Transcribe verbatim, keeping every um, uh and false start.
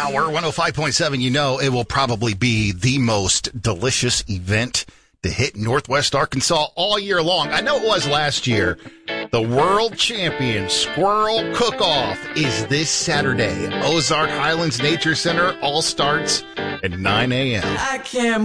hour, one oh five point seven, you know it will probably be the most delicious event to hit Northwest Arkansas all year long. I know it was last year. The World Champion Squirrel Cook-Off is this Saturday. Ozark Highlands Nature Center all starts at nine a.m. I can't